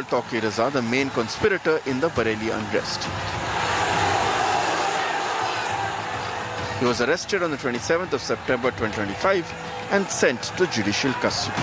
Tauqir Raza the main conspirator in the Bareilly unrest. He was arrested on the 27th of September 2025 and sent to judicial custody.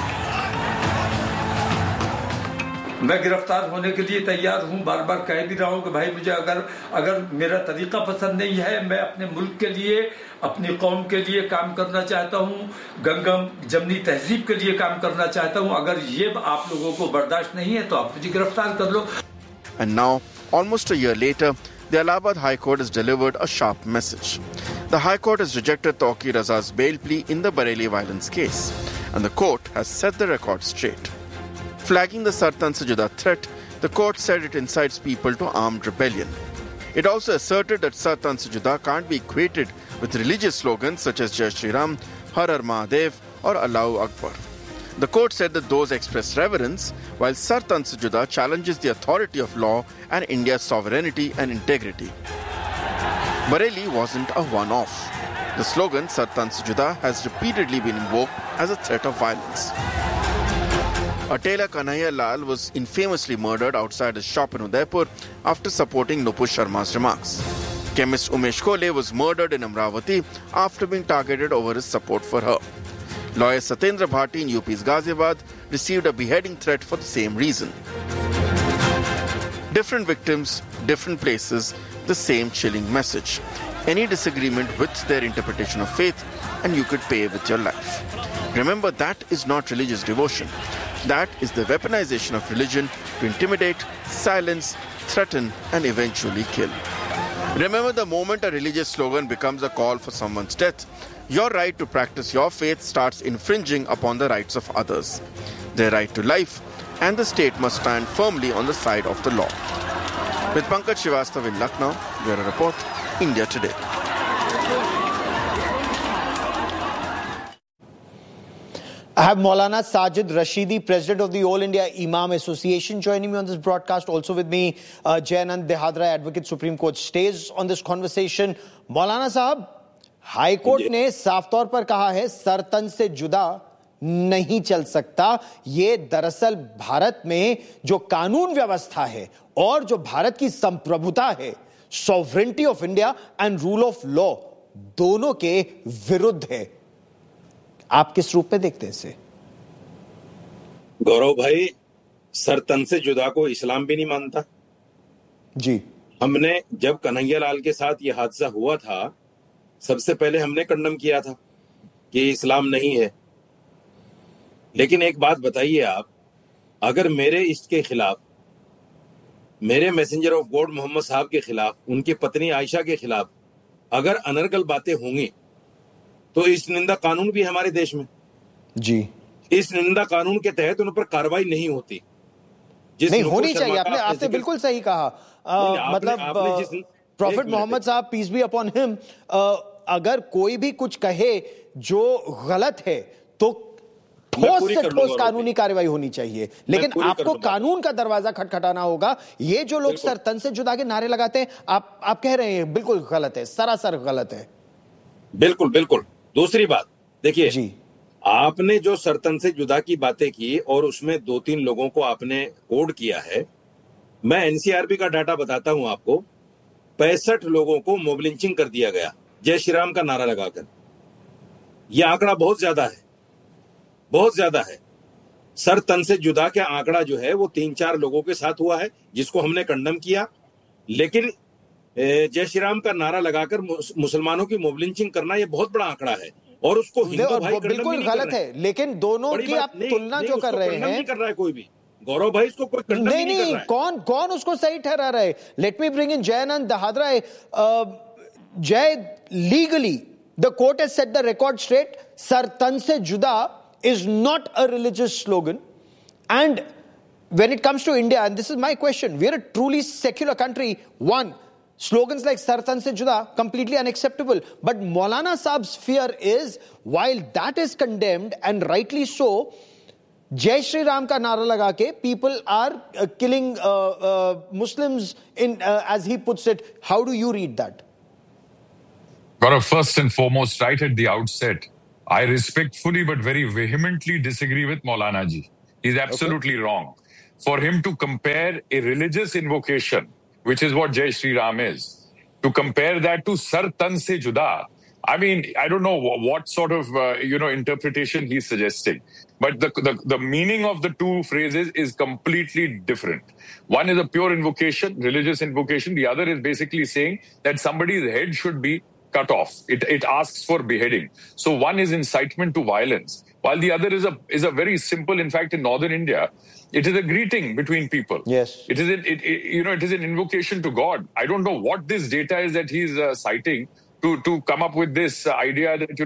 मैं गिरफ्तार होने के लिए तैयार हूं, बार बार कह भी रहा हूं कि भाई मुझे अगर मेरा तरीका पसंद नहीं है, मैं अपने मुल्क के लिए, अपनी कौम के लिए काम करना चाहता हूं, गंगा जमनी तहजीब के लिए काम करना चाहता हूं, अगर ये आप लोगों को बर्दाश्त नहीं है तो आप मुझे गिरफ्तार कर लो. And now, almost a year later, the Allahabad High Court has delivered a sharp message. The High Court has rejected Tauqir Raza's bail plea in the Bareilly violence case, and the court has set the record straight. Flagging the Sar Tan Se Juda threat, the court said it incites people to armed rebellion. It also asserted that Sar Tan Se Juda can't be equated with religious slogans such as Jai Shri Ram, Har Har Mahadev or Allahu Akbar. The court said that those express reverence, while Sar Tan Se Juda challenges the authority of law and India's sovereignty and integrity. Bareilly wasn't a one-off. The slogan Sar Tan Se Juda has repeatedly been invoked as a threat of violence. A tailor Kanhaiya Lal was infamously murdered outside his shop in Udaipur after supporting Nupur Sharma's remarks. Chemist Umesh Kole was murdered in Amravati after being targeted over his support for her. Lawyer Satyendra Bhati in UP's Ghaziabad received a beheading threat for the same reason. Different victims, different places, the same chilling message. Any disagreement with their interpretation of faith and you could pay with your life. Remember, that is not religious devotion. That is the weaponization of religion to intimidate, silence, threaten, and eventually kill. Remember, the moment a religious slogan becomes a call for someone's death, your right to practice your faith starts infringing upon the rights of others. Their right to life, and the state must stand firmly on the side of the law. With Pankaj Srivastav in Lucknow, Bureau Report, India Today. I have Maulana Sajid Rashidi, President of the All India Imam Association, joining me on this broadcast. Also with me, Jayanand Dehadra, Advocate Supreme Court, stays on this conversation. Maulana Sahab, High Court ने साफ तौर पर कहा है sir तन से जुदा नहीं चल सकता. ये दरअसल भारत में जो कानून व्यवस्था है और जो भारत की संप्रभुता है, sovereignty of India and rule of law, दोनों के विरुद्ध है. आप किस रूप में देखते हैं इसे? गौरव भाई, सर तन से जुदा को इस्लाम भी नहीं मानता जी. हमने जब कन्हैया लाल के साथ ये हादसा हुआ था, सबसे पहले हमने कंडम किया था कि इस्लाम नहीं है. लेकिन एक बात बताइए आप, अगर मेरे इश्क के खिलाफ, मेरे मैसेंजर ऑफ गॉड मोहम्मद साहब के खिलाफ, उनकी पत्नी आयशा के खिलाफ अगर अनर्गल बातें होंगी तो इस निंदा कानून भी हमारे देश में जी, इस निंदा कानून के तहत उन पर कार्रवाई नहीं होती. नहीं होनी चाहिए. आपने बिल्कुल सही कहा. मतलब प्रॉफिट मोहम्मद साहब, पीस बी अपॉन हिम, अगर कोई भी कुछ कहे जो गलत है तो ठोस से ठोस कानूनी कार्रवाई होनी चाहिए. लेकिन आपको कानून का दरवाजा खटखटाना होगा. ये जो लोग सर तन से जुदा के नारे लगाते हैं, आप कह रहे हैं बिल्कुल गलत है, सरासर गलत है. बिल्कुल बिल्कुल. दूसरी बात देखिए जी, आपने जो सरतन से जुदा की बातें की और उसमें 2-3 लोगों को आपने कोड किया है. मैं एनसीआरबी का डाटा बताता हूं आपको. 65 लोगों को मोब लिंचिंग कर दिया गया जय श्री राम का नारा लगाकर. यह आंकड़ा बहुत ज्यादा है, बहुत ज्यादा है. सर तन से जुदा का आंकड़ा जो है वो 3-4 लोगों के साथ हुआ है जिसको हमने कंडम किया. लेकिन जय श्री राम का नारा लगाकर मुसलमानों की मोब लिंचिंग करना ये बहुत बड़ा आंकड़ा है और उसको हिंदू भाई बिल्कुल गलत है. लेकिन दोनों की आप तुलना जो कर रहे हैं, नहीं कर रहा है कोई भी. गौरव भाई, इसको कोई कंडम नहीं कर रहा है. कौन उसको सही ठहरा रहा है? Let me bring in Jayanand दहादरा. जय, legally the court has set the record straight. Sir तन से जुदा is not a religious slogan. And when it comes to India, and this is my question, we are a truly secular country. One, slogans like Sar Tan Se Juda, completely unacceptable. But Maulana Saab's fear is, while that is condemned, and rightly so, Jai Shri Ram ka nara laga ke people are killing Muslims in, as he puts it. How do you read that? Gaurav, first and foremost, right at the outset, I respectfully but very vehemently disagree with Maulana ji. He's absolutely wrong. for him to compare a religious invocation, which is what Jai Shri Ram is, to compare that to Sar Tan Se Juda. I mean, I don't know what sort of, interpretation he's suggesting. But the meaning of the two phrases is completely different. One is a pure invocation, religious invocation. The other is basically saying that somebody's head should be cut off. It asks for beheading. So one is incitement to violence, while the other is a very simple. In fact, in northern India, it is a greeting between people. Yes, it is an invocation to God. I don't know what this data is that he's citing to come up with this idea that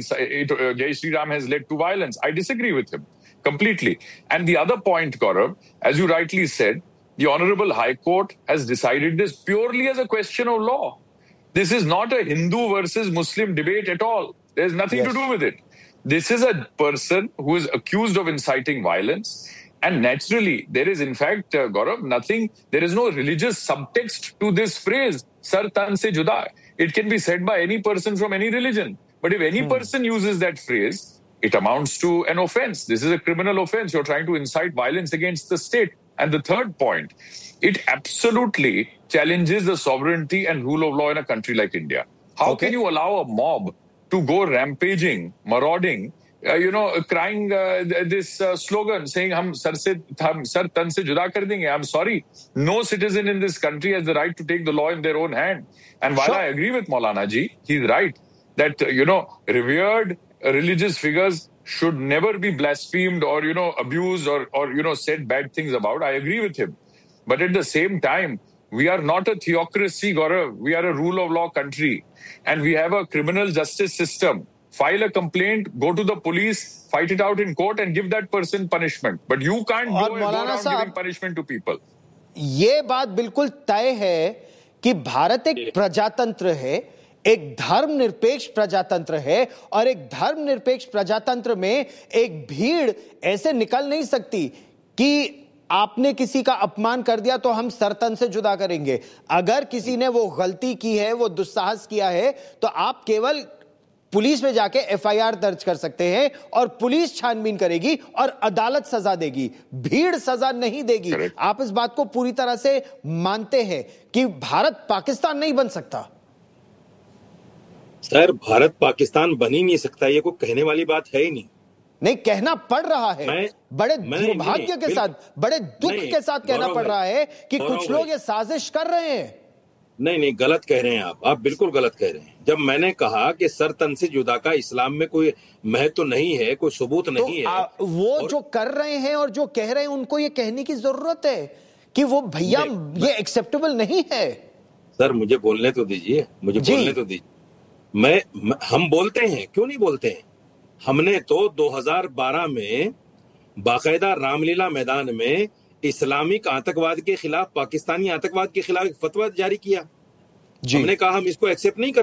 Jai Shri Ram has led to violence. I disagree with him completely. And the other point, Gaurav, as you rightly said, the Honorable High Court has decided this purely as a question of law. This is not a Hindu versus Muslim debate at all. There's nothing to do with it. This is a person who is accused of inciting violence. And naturally, there is, in fact, Gaurav, there is no religious subtext to this phrase, Sar Tan Se Juda. It can be said by any person from any religion. But if any person uses that phrase, it amounts to an offense. This is a criminal offense. You're trying to incite violence against the state. And the third point, it absolutely challenges the sovereignty and rule of law in a country like India. How can you allow a mob to go rampaging, marauding, crying this slogan saying, "Hum sar tan se juda kar denge"? I'm sorry, no citizen in this country has the right to take the law in their own hand. And while I agree with Maulana ji, he's right that revered religious figures should never be blasphemed or abused or said bad things about. I agree with him, but at the same time, we are not a theocracy, Gaurav. We are a rule of law country, and we have a criminal justice system. File a complaint, go to the police, fight it out in court, and give that person punishment. But you can't go around giving punishment to people. ये बात बिल्कुल तय है कि भारत एक प्रजातंत्र है, एक धर्मनिरपेक्ष प्रजातंत्र है, और एक धर्मनिरपेक्ष प्रजातंत्र में एक भीड़ ऐसे निकल नहीं सकती कि आपने किसी का अपमान कर दिया तो हम सर तन से जुदा करेंगे. अगर किसी ने वो गलती की है, वो दुस्साहस किया है, तो आप केवल पुलिस में जाके एफआईआर दर्ज कर सकते हैं और पुलिस छानबीन करेगी और अदालत सजा देगी, भीड़ सजा नहीं देगी. आप इस बात को पूरी तरह से मानते हैं कि भारत पाकिस्तान नहीं बन सकता? सर, भारत पाकिस्तान बन ही नहीं सकता, ये कोई कहने वाली बात है ही नहीं. नहीं, कहना पड़ रहा है, बड़े दुर्भाग्य के साथ, बड़े दुख के साथ कहना पड़ रहा है कि कुछ लोग ये साजिश कर रहे हैं. नहीं, गलत कह रहे हैं आप बिल्कुल गलत कह रहे हैं. जब मैंने कहा कि सर तन से जुदा का इस्लाम में कोई महत्व नहीं है, कोई सबूत नहीं है, वो जो कर रहे हैं और जो कह रहे हैं उनको ये कहने की जरूरत है कि वो भैया ये एक्सेप्टेबल नहीं है. सर, मुझे बोलने तो दीजिए, बोलने तो दीजिए. हम बोलते हैं, क्यों नहीं बोलते हैं? हमने तो 2012 में बाकायदा रामलीला मैदान में इस्लामिक आतंकवाद के खिलाफ, पाकिस्तानी आतंकवाद के खिलाफ एक फतवा जारी किया. हमने कहा हम इसको एक्सेप्ट नहीं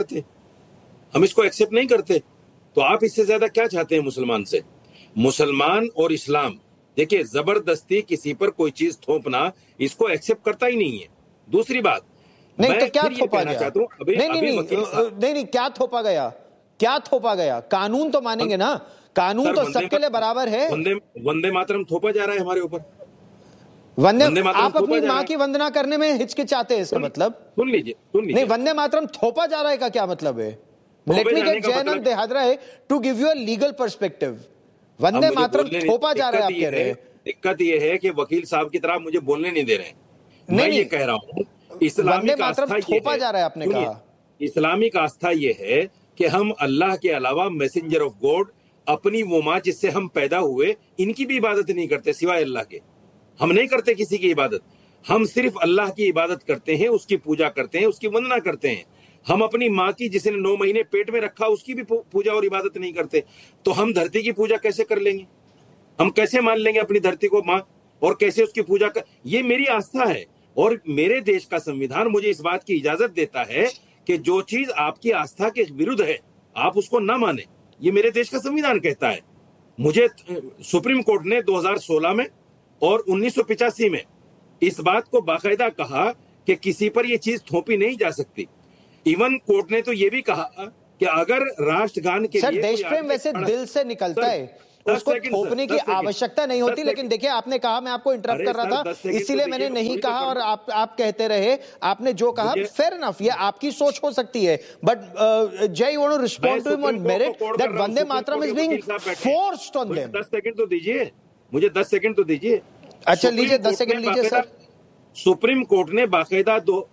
करते. तो आप इससे ज्यादा क्या चाहते हैं मुसलमान से? मुसलमान और इस्लाम, देखिए, जबरदस्ती किसी पर कोई चीज थोपना, इसको एक्सेप्ट करता ही नहीं है. दूसरी बात, नहीं तो क्या थोपा गया? नहीं, क्या थोपा गया? कानून तो मानेंगे ना, कानून तो सबके लिए बराबर है. वंदे मातरम थोपा जा रहा है हमारे ऊपर. आप अपनी माँ की वंदना करने में हिचकिचाते हैं, इसका मतलब? सुन लीजिए. नहीं, वंदे मातरम थोपा जा रहा है का क्या मतलब है? Let me gate Jayanand देहादरा to give you a legal perspective. Vande Mataram थोपा जा रहा है, आप कह रहे हैं. दिक्कत ये है कि वकील साहब की तरह मुझे बोलने नहीं दे रहे हैं. मैं ये कह रहा हूँ, इस्लामिक आस्था थोपा जा रहा है, आपने कहा. इस्लामिक आस्था ये है कि हम अल्लाह के अलावा मैसेंजर ऑफ गॉड, अपनी वो माँ जिससे हम पैदा हुए, इनकी भी इबादत नहीं करते सिवाय अल्लाह के. हम नहीं करते किसी की इबादत, हम सिर्फ अल्लाह की इबादत करते हैं, उसकी पूजा करते हैं, उसकी वंदना करते हैं. हम अपनी माँ की, जिसने 9 महीने पेट में रखा, उसकी भी पूजा और इबादत नहीं करते. तो हम धरती की पूजा कैसे कर लेंगे? हम कैसे मान लेंगे अपनी धरती को माँ, और कैसे उसकी पूजा कर? ये मेरी आस्था है, और मेरे देश का संविधान मुझे इस बात की इजाजत देता है कि जो चीज आपकी आस्था के विरुद्ध है, आप उसको ना माने. ये मेरे देश का संविधान कहता है. मुझे सुप्रीम कोर्ट ने 2016 में और 1985 में इस बात को बाकायदा कहा कि किसी पर ये चीज थोपी नहीं जा सकती. इवन कोर्ट ने तो ये भी कहा कि अगर राष्ट्रगान के लिए, देश प्रेम वैसे दिल से निकलता है. उसको थोपने की आवश्यकता नहीं होती। लेकिन देखिए, आपने कहा, मैं आपको इंटरप्ट कर रहा था, इसीलिए मैंने नहीं कहा और आप कहते रहे। आपने जो कहा फेयर इनफ, ये आपकी सोच हो सकती है, बट जय you want to respond to him on merit that Vande Mataram is being forced on them. 10 second तो दीजिए मुझे, 10 सेकंड तो दीजिए। अच्छा लीजिए, 10 सेकंड लीजिए सर। सुप्रीम कोर्ट ने बाकायदा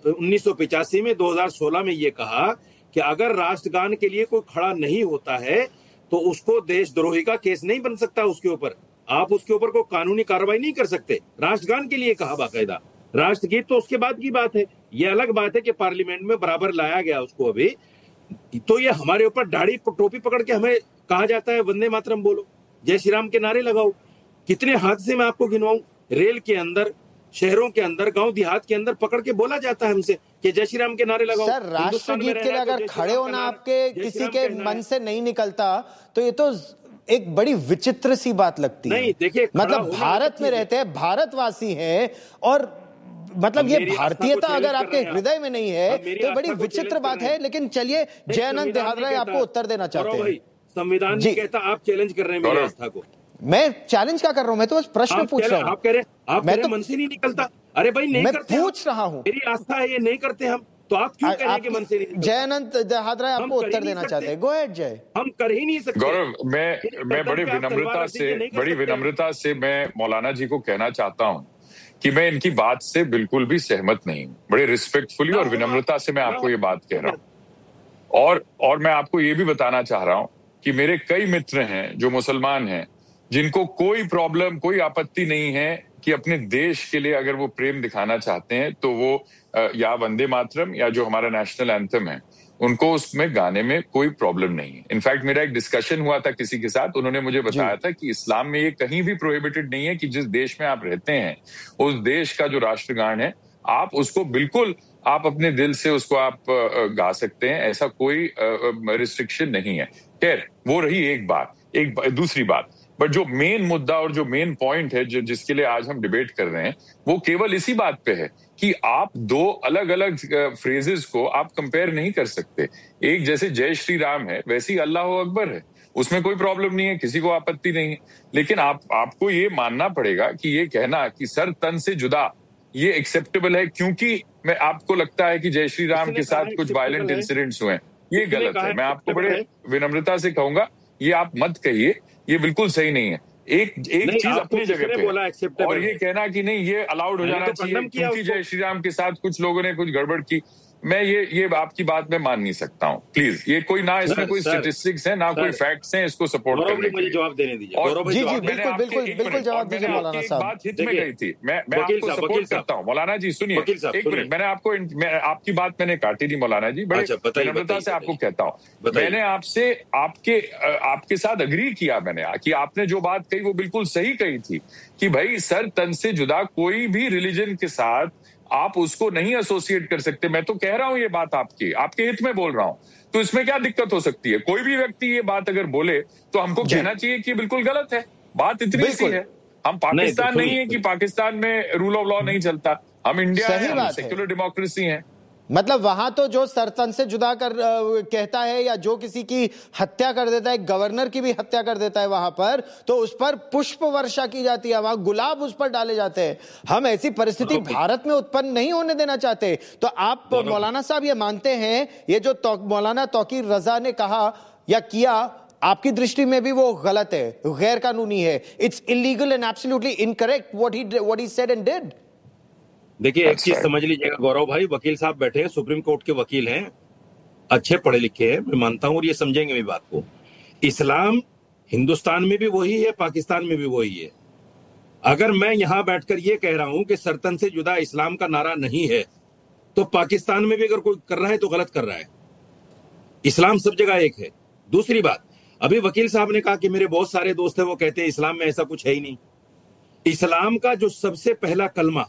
1985 में 2016 में ये कहा कि अगर राष्ट्रगान के लिए कोई खड़ा नहीं होता है तो उसको देशद्रोही का केस नहीं बन सकता, उसके ऊपर आप उसके ऊपर कोई कानूनी कार्रवाई नहीं कर सकते। राष्ट्रगान के लिए कहा बाकायदा, राष्ट्रगीत तो उसके बाद की बात है। ये अलग बात है कि पार्लियामेंट में बराबर लाया गया उसको अभी, तो ये हमारे ऊपर दाढ़ी टोपी पकड़ के हमें कहा जाता है वंदे मातरम बोलो, जय श्री राम के नारे लगाओ। कितने हादसे मैं आपको गिनवाऊं, रेल के अंदर, शहरों के अंदर, गांव देहात के अंदर पकड़ के बोला जाता है हमसे कि जय श्री राम के नारे लगाओ। सर, राष्ट्रगीत के लिए अगर खड़े होना आपके किसी के मन से नहीं निकलता तो ये तो एक बड़ी विचित्र सी बात लगती है। नहीं देखिए, मतलब भारत में रहते हैं, भारतवासी हैं, और मतलब ये भारतीयता अगर आपके हृदय में नहीं है तो बड़ी विचित्र बात है। लेकिन चलिए, जयानंद देहादरा आपको उत्तर देना चाहते हैं। संविधान जी कहता, आप चैलेंज कर रहे हैं मेरी आस्था को। मैं चैलेंज क्या कर रहा हूं, मैं तो बस प्रश्न पूछ रहा हूं। आप कह रहे मैं तो मन से नहीं निकलता। अरे भाई नहीं करते, मैं पूछ रहा हूं, मेरी आस्था है ये नहीं करते हम, तो आप क्यों कह रहे हैं कि मन से नहीं? जयानंद देहादरा आपको उत्तर देना चाहते हैं, गो अहेड जय। हम कर ही नहीं सकते। गौरव, मैं बड़ी विनम्रता से मैं मौलाना जी को कहना चाहता हूं कि मैं इनकी बात से बिल्कुल भी सहमत नहीं हूं। बड़े रिस्पेक्टफुली और विनम्रता से मैं आपको ये बात कह रहा हूं। और मैं आपको ये भी बताना चाह रहा हूं कि मेरे कई मित्र हैं जो मुसलमान हैं, जिनको कोई प्रॉब्लम, कोई आपत्ति नहीं है कि अपने देश के लिए अगर वो प्रेम दिखाना चाहते हैं तो वो या वंदे मातरम या जो हमारा नेशनल एंथम है, उनको उसमें गाने में कोई प्रॉब्लम नहीं है। इनफैक्ट मेरा एक डिस्कशन हुआ था किसी के साथ, उन्होंने मुझे बताया था कि इस्लाम में ये कहीं भी प्रोहिबिटेड नहीं है कि जिस देश में आप रहते हैं उस देश का जो राष्ट्रगान है आप उसको बिल्कुल आप अपने दिल से उसको आप गा सकते हैं, ऐसा कोई रिस्ट्रिक्शन नहीं है। खैर, वो रही एक बात। दूसरी बात, बट जो मेन मुद्दा और जो मेन पॉइंट है जिसके लिए आज हम डिबेट कर रहे हैं, वो केवल इसी बात पे है कि आप दो अलग अलग फ्रेजेस को आप कंपेयर नहीं कर सकते। एक जैसे जय श्री राम है, वैसे ही अल्लाह अकबर है, उसमें कोई प्रॉब्लम नहीं है, किसी को आपत्ति नहीं है। लेकिन आपको ये मानना पड़ेगा कि ये कहना कि सर तन से जुदा ये एक्सेप्टेबल है क्योंकि मैं आपको लगता है कि जय श्री राम के साथ कुछ वायलेंट इंसिडेंट्स हुए, ये गलत है। मैं आपको बड़े विनम्रता से कहूंगा, ये आप मत कहिए, ये बिल्कुल सही नहीं है। एक चीज अपनी जगह पे, और ये कहना कि नहीं ये अलाउड हो जाना चाहिए क्योंकि जय श्री राम के साथ कुछ लोगों ने कुछ गड़बड़ की, मैं ये आपकी बात में मान नहीं सकता हूँ। प्लीज, ये कोई ना इसमें कोई स्टैटिस्टिक्स है ना कोई फैक्ट्स हैं इसको सपोर्ट करने के लिए। जवाब देने दीजिए। और जी बिल्कुल जवाब दीजिए मौलाना साहब। बात हित में गई थी, मैं आपको सपोर्ट करता हूँ। मौलाना जी सुनिए एक मिनट, मैंने आपकी बात मैंने काटी थी मौलाना जी, बड़े विनम्रता से आपको कहता हूँ। मैंने आपसे आपके साथ अग्री किया मैंने कि आपने जो बात कही वो बिल्कुल सही कही थी कि भाई सर तन से जुदा कोई भी रिलीजन के साथ आप उसको नहीं एसोसिएट कर सकते। मैं तो कह रहा हूं ये बात आपके हित में बोल रहा हूं, तो इसमें क्या दिक्कत हो सकती है? कोई भी व्यक्ति ये बात अगर बोले तो हमको कहना चाहिए कि बिल्कुल गलत है। बात इतनी सी है। हम पाकिस्तान नहीं है कि पाकिस्तान में रूल ऑफ लॉ नहीं चलता। हम इंडिया है, सेक्युलर डेमोक्रेसी है। मतलब वहां तो जो सरतन से जुदा कर कहता है या जो किसी की हत्या कर देता है, गवर्नर की भी हत्या कर देता है वहां पर, तो उस पर पुष्प वर्षा की जाती है, वहां गुलाब उस पर डाले जाते हैं। हम ऐसी परिस्थिति भारत में उत्पन्न नहीं होने देना चाहते। तो आप मौलाना साहब ये मानते हैं ये जो मौलाना तौकीर रजा ने कहा या किया, आपकी दृष्टि में भी वो गलत है, गैर कानूनी है, it's illegal and absolutely incorrect what he said and did. देखिए एक चीज समझ लीजिएगा गौरव भाई, वकील साहब बैठे हैं, सुप्रीम कोर्ट के वकील हैं, अच्छे पढ़े लिखे हैं, मैं मानता हूं और ये समझेंगे मेरी बात को। इस्लाम हिंदुस्तान में भी वही है, पाकिस्तान में भी वही है। अगर मैं यहां बैठकर ये कह रहा हूं कि सरतन से जुदा इस्लाम का नारा नहीं है, तो पाकिस्तान में भी अगर कोई कर रहा है तो गलत कर रहा है। इस्लाम सब जगह एक है। दूसरी बात, अभी वकील साहब ने कहा कि मेरे बहुत सारे दोस्त हैं वो कहते हैं इस्लाम में ऐसा कुछ है ही नहीं। इस्लाम का जो सबसे पहला कलमा,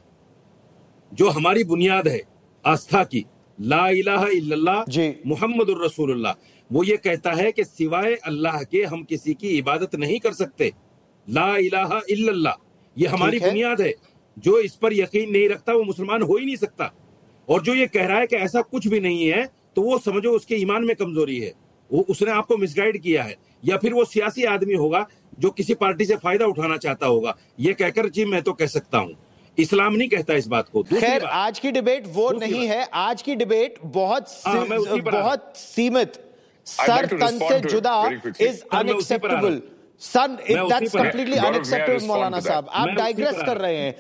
जो हमारी बुनियाद है आस्था की, ला इलाहा इल्लल्लाह मुहम्मदुर रसूलुल्लाह, वो ये कहता है कि सिवाय अल्लाह के हम किसी की इबादत नहीं कर सकते। ला इलाहा इल्लल्लाह ये हमारी बुनियाद है। जो इस पर यकीन नहीं रखता वो मुसलमान हो ही नहीं सकता। और जो ये कह रहा है कि ऐसा कुछ भी नहीं है, तो वो समझो उसके ईमान में कमजोरी है। उसने आपको मिसगाइड किया है, या फिर वो सियासी आदमी होगा जो किसी पार्टी से फायदा उठाना चाहता होगा। ये कहकर जी मैं तो कह सकता हूं, इस्लाम नहीं कहता इस बात को। खैर आज की डिबेट वो नहीं है, आज की डिबेट बहुत सीमित। सर तन से जुदा is unacceptable. Sun that's completely unacceptable. मौलाना साहब आप डाइग्रेस कर रहे हैं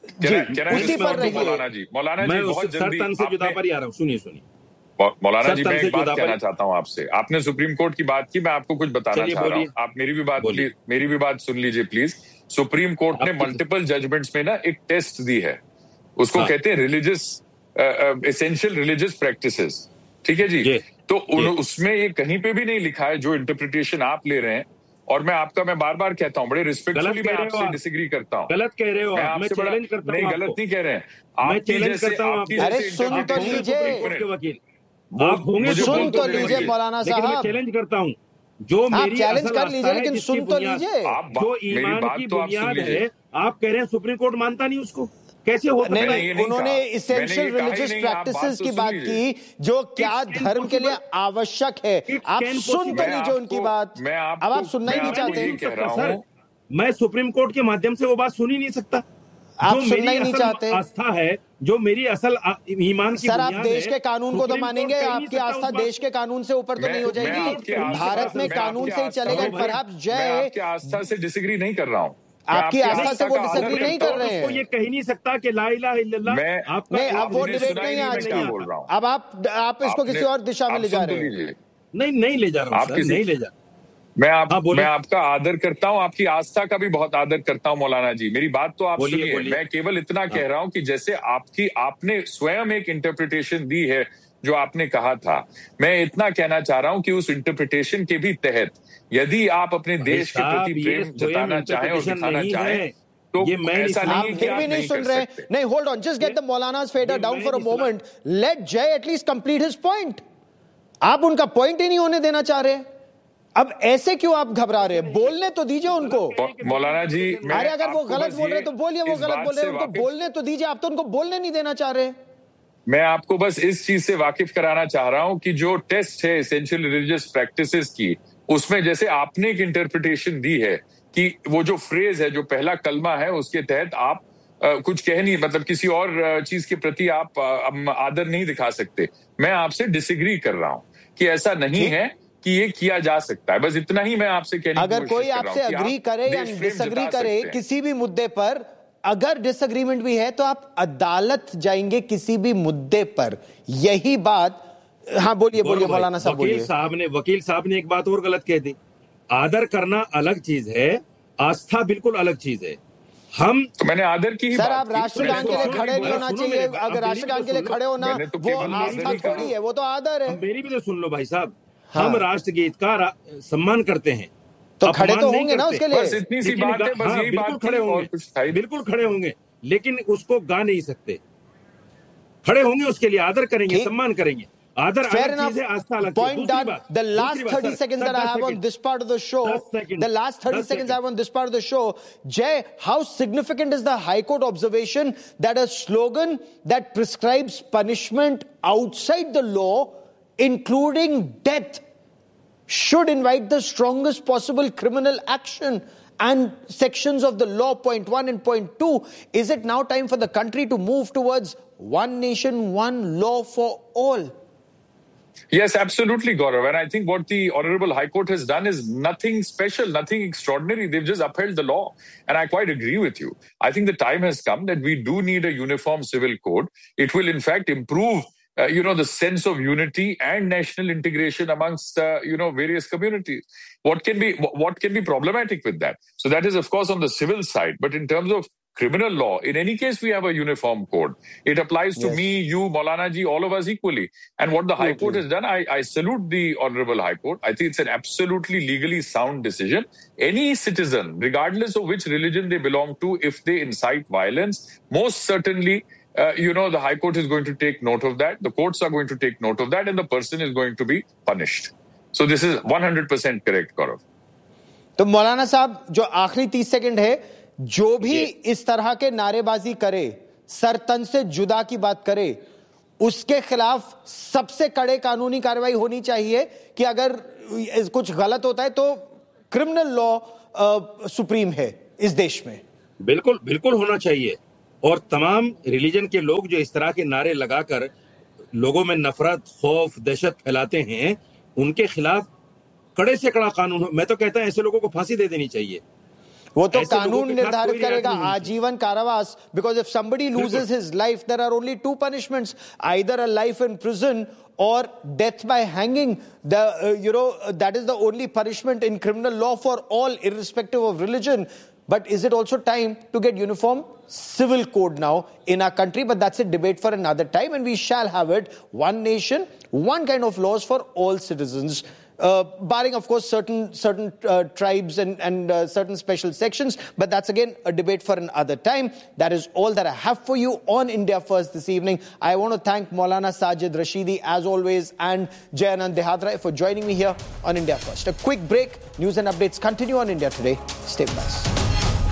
जी, उसी पर रहिए। मौलाना जी बहुत जल्दी सर तन से जुदा पर ही आ रहा हूं। सुनिए मौलाना जी, मैं एक बात कहना चाहता हूं आपसे। आपने सुप्रीम कोर्ट की बात की, मैं आपको कुछ बताना चाह रहा हूं। आप मेरी भी बात सुन लीजिए प्लीज। सुप्रीम कोर्ट ने मल्टीपल जजमेंट्स में ना एक टेस्ट दी है, उसको कहते हैं रिलीजियस एसेंशियल रिलीजियस प्रैक्टिसेस। ठीक है जी, तो उसमें ये कहीं पे भी नहीं लिखा है जो इंटरप्रिटेशन आप ले रहे हैं। और मैं बार बार कहता हूँ, बड़े रिस्पेक्टफुली मैं आपसे डिसएग्री करता हूँ। गलत कह रहे हो आप, मैं चैलेंज करता हूँ। नहीं, गलत नहीं कह रहे हैं मैं चैलेंज करता हूँ। अरे सुन तो लीजिए वकील, आप होंगे सुन तो लीजिए मौलाना साहब। मैं चैलेंज करता हूँ, जो मेरी चैलेंज कर लीजिए, लेकिन सुन तो लीजिए। जो ईमान की बुनियाद है, आप कह रहे हैं सुप्रीम कोर्ट मानता नहीं उसको, कैसे हो सकता है? उन्होंने इसेंशियल रिलीजियस प्रैक्टिसेस की बात की, जो क्या धर्म के लिए आवश्यक है। आप सुन तो लीजिए उनकी बात। अब आप सुनना ही नहीं चाहते। मैं सुप्रीम कोर्ट के माध्यम से वो बात सुन ही नहीं सकता। आप सुनना ही नहीं चाहते। आस्था है जो मेरी असल ईमान की सर, आप देश के कानून को तो मानेंगे, आपकी आस्था देश के कानून से ऊपर तो नहीं हो जाएगी। भारत में कानून से ही चलेगा। परहैप्स जय, आपकी आस्था से डिसएग्री नहीं कर रहा हूँ। आपकी आस्था से वो डिसएग्री नहीं कर रहे हैं। ये कह ही नहीं सकता कि ला इलाहा इल्लल्लाह। नहीं, अब वो डिबेट नहीं है आज की। अब आप इसको किसी और दिशा में ले जा रहे हैं। नहीं ले जा रहा हूँ, नहीं ले जा। मैं आपका आदर करता हूं, आपकी आस्था का भी बहुत आदर करता हूं मौलाना जी। मेरी बात तो आप सुनिए। मैं केवल इतना कह रहा हूं कि जैसे आपने स्वयं एक इंटरप्रिटेशन दी है जो आपने कहा था, मैं इतना कहना चाह रहा हूं कि उस इंटरप्रिटेशन के भी तहत यदि आप अपने देश के प्रति प्रेम जताना चाहें और दिखाना चाहें तो ये मैं ऐसा नहीं, फिर भी नहीं सुन रहे। नहीं, hold on, just get the मौलाना's fader down for a moment. Let Jay at least complete his point. आप उनका पॉइंट ही नहीं होने देना चाह रहे। अब ऐसे क्यों आप घबरा रहे हैं? बोलने तो दीजिए उनको। मौलाना जी, अरे अगर वो गलत बोल रहे तो बोलिए, वो गलत बोल रहे हैं, उनको बोलने तो दीजिए। आप तो उनको बोलने नहीं देना चाह रहे। मैं आपको बस इस चीज से वाकिफ कराना चाह रहा हूं कि जो टेस्ट है एसेंशियल रिलीजियस प्रैक्टिसेस की, उसमें जैसे आपने एक इंटरप्रिटेशन दी है कि वो जो फ्रेज है, जो पहला कलमा है, उसके तहत आप कुछ कह नहीं, मतलब किसी और चीज के प्रति आप आदर नहीं दिखा सकते। मैं आपसे डिसएग्री कर रहा हूं कि ऐसा नहीं है कि ये किया जा सकता है। बस इतना ही मैं आपसे कहने की अगर कोई आपसे अग्री करे या डिसएग्री करे किसी भी मुद्दे पर, अगर डिसएग्रीमेंट भी है तो आप अदालत जाएंगे किसी भी मुद्दे पर। यही बात। हाँ बोलिए मौलाना साहब बोलिए। वकील साहब ने एक बात और गलत कह दी। आदर करना अलग चीज है, आस्था बिल्कुल अलग चीज है। तो मैंने आदर की ही सर, आप राष्ट्रगान के लिए खड़े नहीं होना चाहिए। अगर राष्ट्रगान के लिए खड़े होना वो आस्था थोड़ी है, वो तो आदर है। मेरी भी तो सुन लो भाई साहब। हम राष्ट्रगीत का सम्मान करते हैं तो खड़े तो होंगे ना उसके लिए। बस इतनी सी बात है, बस यही बात खड़े होंगे, बिल्कुल खड़े होंगे, लेकिन उसको गा नहीं सकते। खड़े होंगे, उसके लिए आदर करेंगे, सम्मान करेंगे। आदर अलग चीज है, आस्था अलग चीज है। Point done. The last 30 seconds that I have on this part of the show, Jay, how significant is the High Court observation that a slogan that prescribes punishment outside the law, including death, should invite the strongest possible criminal action and sections of the law, point 1 and point 2. Is it now time for the country to move towards one nation, one law for all? Yes, absolutely, Gaurav. And I think what the Honorable High Court has done is nothing special, nothing extraordinary. They've just upheld the law. And I quite agree with you. I think the time has come that we do need a uniform civil code. It will, in fact, improve the sense of unity and national integration amongst, various communities. What can be problematic with that? So that is, of course, on the civil side. But in terms of criminal law, in any case, we have a uniform code. It applies to me, you, Maulana ji, all of us equally. And what the High Court has done, I salute the Honorable High Court. I think it's an absolutely legally sound decision. Any citizen, regardless of which religion they belong to, if they incite violence, most certainly the High Court is going to take note of that. The courts are going to take note of that, and the person is going to be punished. So this is 100% correct, Gaurav. तो मौलाना साहब, जो आखिरी 30 second है, जो भी इस तरह के नारेबाजी करे, सर तन से जुदा की बात करे, उसके खिलाफ सबसे कड़े कानूनी कार्रवाई होनी चाहिए कि अगर कुछ गलत होता है तो क्रिमिनल लॉ सुप्रीम है इस देश में। बिल्कुल बिल्कुल होना चाहिए। और तमाम रिलीजन के लोग जो इस तरह के नारे लगाकर लोगों में नफरत, खौफ, दहशत फैलाते हैं, उनके खिलाफ कड़े से कड़ा कानून। मैं तो कहता हूं ऐसे लोगों को फांसी दे देनी चाहिए। वो तो कानून निर्धारित करेगा आजीवन कारावास, because if somebody loses his life there are only to punishments, either a life in prison or death by hanging. That is the only punishment in criminal law for all, irrespective of religion. But is it also time to get uniform civil code now in our country? But that's a debate for another time, and we shall have it. One nation, one kind of laws for all citizens. Barring, of course, certain tribes and certain special sections. But that's, again, a debate for another time. That is all that I have for you on India First this evening. I want to thank Maulana Sajid Rashidi, as always, and Jay Anand Dehadra for joining me here on India First. A quick break. News and updates continue on India Today. Stay with us.